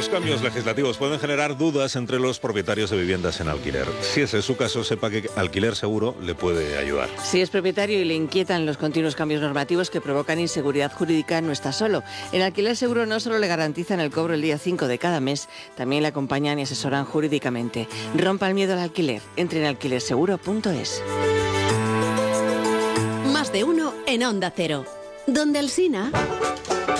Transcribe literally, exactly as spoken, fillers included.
Los cambios legislativos pueden generar dudas entre los propietarios de viviendas en alquiler. Si ese es su caso, sepa que Alquiler Seguro le puede ayudar. Si es propietario y le inquietan los continuos cambios normativos que provocan inseguridad jurídica, no está solo. En Alquiler Seguro no solo le garantizan el cobro el día cinco de cada mes, también le acompañan y asesoran jurídicamente. Rompa el miedo al alquiler. Entre en alquiler seguro punto es. Más de uno en Onda Cero. Donde Alsina.